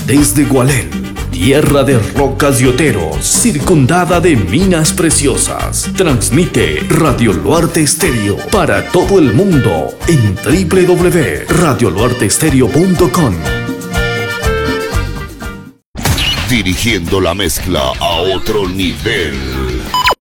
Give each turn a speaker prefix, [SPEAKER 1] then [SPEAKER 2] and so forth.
[SPEAKER 1] Desde Gualén, tierra de rocas y oteros, circundada de minas preciosas, transmite Radio Luarte Estéreo para todo el mundo en www.radioluarteestereo.com.
[SPEAKER 2] Dirigiendo la mezcla a otro nivel.